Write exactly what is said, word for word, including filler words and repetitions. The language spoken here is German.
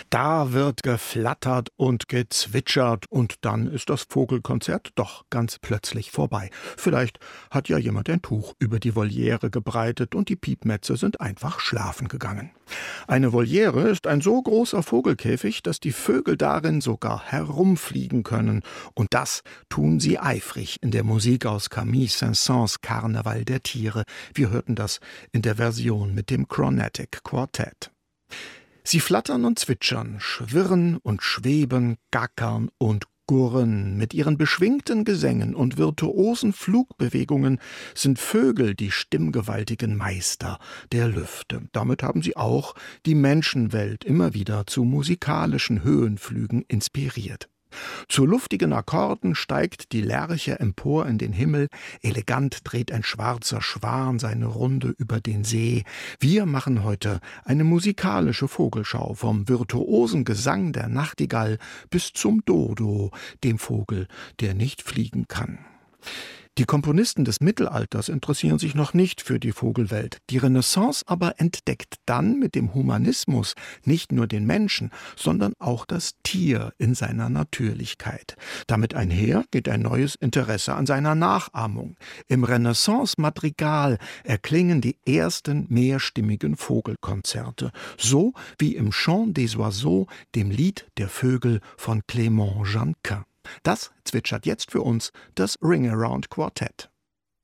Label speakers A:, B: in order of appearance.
A: Da wird geflattert und gezwitschert und dann ist das Vogelkonzert doch ganz plötzlich vorbei. Vielleicht hat ja jemand ein Tuch über die Voliere gebreitet und die Piepmätze sind einfach schlafen gegangen. Eine Voliere ist ein so großer Vogelkäfig, dass die Vögel darin sogar herumfliegen können. Und das tun sie eifrig in der Musik aus Camille Saint-Saëns Karneval der Tiere. Wir hörten das in der Version mit dem Chromatic Quartet. Sie flattern und zwitschern, schwirren und schweben, gackern und gurren. Mit ihren beschwingten Gesängen und virtuosen Flugbewegungen sind Vögel die stimmgewaltigen Meister der Lüfte. Damit haben sie auch die Menschenwelt immer wieder zu musikalischen Höhenflügen inspiriert. Zu luftigen Akkorden steigt die Lerche empor in den Himmel, elegant dreht ein schwarzer Schwan seine Runde über den See. Wir machen heute eine musikalische Vogelschau vom virtuosen Gesang der Nachtigall bis zum Dodo, dem Vogel, der nicht fliegen kann. Die Komponisten des Mittelalters interessieren sich noch nicht für die Vogelwelt. Die Renaissance aber entdeckt dann mit dem Humanismus nicht nur den Menschen, sondern auch das Tier in seiner Natürlichkeit. Damit einher geht ein neues Interesse an seiner Nachahmung. Im Renaissance-Madrigal erklingen die ersten mehrstimmigen Vogelkonzerte, so wie im Chant des Oiseaux, dem Lied der Vögel von Clément Jeannequin. Das zwitschert jetzt für uns das Ring-Around Quartett.